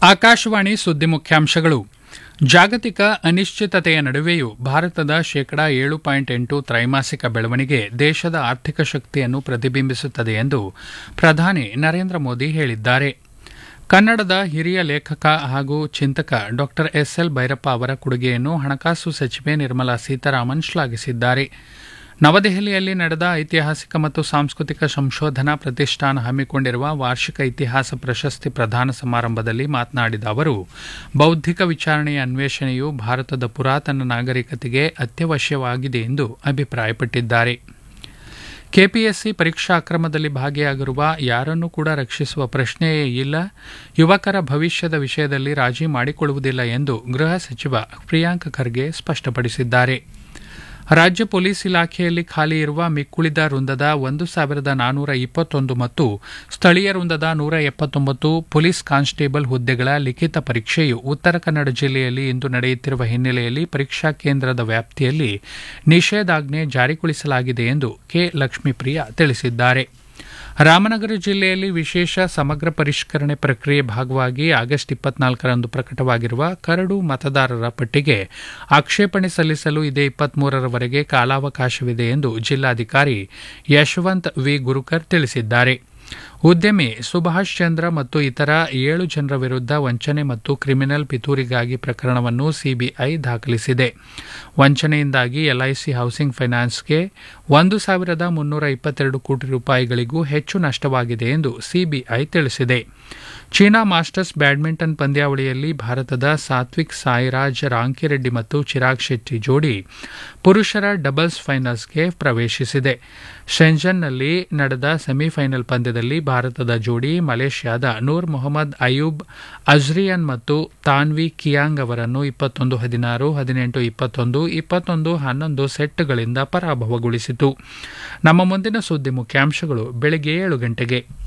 ಆಕಾಶವಾಣಿ ಸುದ್ದಿ ಮುಖ್ಯಾಂಶಗಳು. ಜಾಗತಿಕ ಅನಿಶ್ಚಿತತೆಯ ನಡುವೆಯೂ ಭಾರತದ ಶೇಕಡಾ 7.8 ತ್ರೈಮಾಸಿಕ ಬೆಳವಣಿಗೆ ದೇಶದ ಆರ್ಥಿಕ ಶಕ್ತಿಯನ್ನು ಪ್ರತಿಬಿಂಬಿಸುತ್ತದೆ ಎಂದು ಪ್ರಧಾನಿ ನರೇಂದ್ರ ಮೋದಿ ಹೇಳಿದ್ದಾರೆ. ಕನ್ನಡದ ಹಿರಿಯ ಲೇಖಕ ಹಾಗೂ ಚಿಂತಕ ಡಾ ಎಸ್ಎಲ್ ಭೈರಪ್ಪ ಅವರ ಕೊಡುಗೆಯನ್ನು ಹಣಕಾಸು ಸಚಿವೆ ನಿರ್ಮಲಾ ಸೀತಾರಾಮನ್ ಶ್ಲಾಘಿಸಿದ್ದಾರೆ. ನವದೆಹಲಿಯಲ್ಲಿ ನಡೆದ ಐತಿಹಾಸಿಕ ಮತ್ತು ಸಾಂಸ್ಕೃತಿಕ ಸಂಶೋಧನಾ ಪ್ರತಿಷ್ಠಾನ ಹಮ್ಮಿಕೊಂಡಿರುವ ವಾರ್ಷಿಕ ಇತಿಹಾಸ ಪ್ರಶಸ್ತಿ ಪ್ರದಾನ ಸಮಾರಂಭದಲ್ಲಿ ಮಾತನಾಡಿದ ಅವರು, ಬೌದ್ಧಿಕ ವಿಚಾರಣೆಯ ಅನ್ವೇಷಣೆಯು ಭಾರತದ ಪುರಾತನ ನಾಗರಿಕತೆಗೆ ಅತ್ಯವಶ್ಯವಾಗಿದೆ ಎಂದು ಅಭಿಪ್ರಾಯಪಟ್ಟಿದ್ದಾರೆ. ಕೆಪಿಎಸ್ಸಿ ಪರೀಕ್ಷಾ ಅಕ್ರಮದಲ್ಲಿ ಭಾಗಿಯಾಗಿರುವ ಯಾರನ್ನೂ ಕೂಡ ರಕ್ಷಿಸುವ ಪ್ರಶ್ನೆಯೇ ಇಲ್ಲ, ಯುವಕರ ಭವಿಷ್ಯದ ವಿಷಯದಲ್ಲಿ ರಾಜಿ ಮಾಡಿಕೊಳ್ಳುವುದಿಲ್ಲ ಎಂದು ಗೃಹ ಸಚಿವ ಪ್ರಿಯಾಂಕ್ ಖರ್ಗೆ ಸ್ಪಷ್ಟಪಡಿಸಿದ್ದಾರೆ. ರಾಜ್ಯ ಪೊಲೀಸ್ ಇಲಾಖೆಯಲ್ಲಿ ಖಾಲಿ ಇರುವ ಮಿಕ್ಕುಳಿದ ವೃಂದದ 1421 ಮತ್ತು ಸ್ಥಳೀಯ ವೃಂದದ 179 ಪೊಲೀಸ್ ಕಾನ್ಸ್ಟೇಬಲ್ ಹುದ್ದೆಗಳ ಲಿಖಿತ ಪರೀಕ್ಷೆಯು ಉತ್ತರ ಕನ್ನಡ ಜಿಲ್ಲೆಯಲ್ಲಿ ಇಂದು ನಡೆಯುತ್ತಿರುವ ಹಿನ್ನೆಲೆಯಲ್ಲಿ ಪರೀಕ್ಷಾ ಕೇಂದ್ರದ ವ್ಯಾಪ್ತಿಯಲ್ಲಿ ನಿಷೇಧಾಜ್ಞೆ ಜಾರಿಗೊಳಿಸಲಾಗಿದೆ ಎಂದು ಕೆ. ಲಕ್ಷ್ಮೀಪ್ರಿಯ ತಿಳಿಸಿದ್ದಾರೆ. ರಾಮನಗರ ಜಿಲ್ಲೆಯಲ್ಲಿ ವಿಶೇಷ ಸಮಗ್ರ ಪರಿಷ್ಕರಣೆ ಪ್ರಕ್ರಿಯೆ ಭಾಗವಾಗಿ ಆಗಸ್ಟ್ 24ರಂದು ಪ್ರಕಟವಾಗಿರುವ ಕರಡು ಮತದಾರರ ಪಟ್ಟಿಗೆ ಆಕ್ಷೇಪಣೆ ಸಲ್ಲಿಸಲು ಇದೇ 23ರವರೆಗೆ ಕಾಲಾವಕಾಶವಿದೆ ಎಂದು ಜಿಲ್ಲಾಧಿಕಾರಿ ಯಶವಂತ್ ವಿ. ಗುರುಕರ್ ತಿಳಿಸಿದ್ದಾರೆ. ಉದ್ಯಮಿ ಸುಭಾಷ್ ಚಂದ್ರ ಮತ್ತು ಇತರ 7 ಜನರ ವಿರುದ್ಧ ವಂಚನೆ ಮತ್ತು ಕ್ರಿಮಿನಲ್ ಪಿತೂರಿಗಾಗಿ ಪ್ರಕರಣವನ್ನು ಸಿಬಿಐ ದಾಖಲಿಸಿದೆ. ವಂಚನೆಯಿಂದಾಗಿ ಎಲ್ಐಸಿ ಹೌಸಿಂಗ್ ಫೈನಾನ್ಸ್ಗೆ 1,322 ಕೋಟಿ ರೂಪಾಯಿಗಳಿಗೂ ಹೆಚ್ಚು ನಷ್ಟವಾಗಿದೆ ಎಂದು ಸಿಬಿಐ ತಿಳಿಸಿದೆ. ಚೀನಾ ಮಾಸ್ಟರ್ಸ್ ಬ್ಯಾಡ್ಮಿಂಟನ್ ಪಂದ್ಯಾವಳಿಯಲ್ಲಿ ಭಾರತದ ಸಾತ್ವಿಕ್ ಸಾಯಿರಾಜ್ ರಾಂಕಿರೆಡ್ಡಿ ಮತ್ತು ಚಿರಾಗ್ ಶೆಟ್ಟಿ ಜೋಡಿ ಪುರುಷರ ಡಬಲ್ಸ್ ಫೈನಲ್ಸ್ಗೆ ಪ್ರವೇಶಿಸಿದೆ. ಶೆಂಜನ್ನಲ್ಲಿ ನಡೆದ ಸೆಮಿಫೈನಲ್ ಪಂದ್ಯದಲ್ಲಿ ಭಾರತದ ಜೋಡಿ ಮಲೇಷ್ಯಾದ ನೂರ್ ಮೊಹಮ್ಮದ್ ಅಯೂಬ್ ಅಜ್ರಿಯನ್ ಮತ್ತು ತಾನ್ವಿ ಕಿಯಾಂಗ್ ಅವರನ್ನು 21-16, 18-21, 21-11 ಸೆಟ್ಗಳಿಂದ ಪರಾಭವಗೊಳಿಸಿತು. ನಮ್ಮ ಮುಂದಿನ ಸುದ್ದಿ ಮುಖ್ಯಾಂಶಗಳು ಬೆಳಗ್ಗೆ 7 ಗಂಟೆಗೆ.